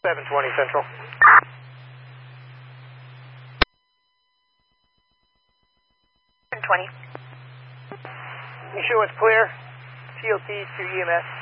720 Central. You sure it's clear? TLT to EMS.